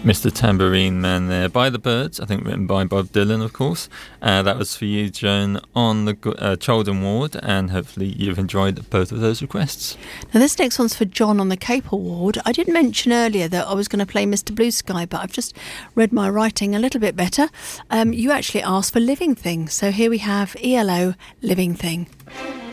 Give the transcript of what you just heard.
Mr. Tambourine Man there by The Byrds, I think written by Bob Dylan, of course. That was for you, Joan, on the Chaldon Ward, and hopefully you've enjoyed both of those requests. Now this next one's for John on the Capel Ward. I did mention earlier that I was going to play Mr. Blue Sky, but I've just read my writing a little bit better. You actually asked for Living Thing, so here we have ELO, Living Thing.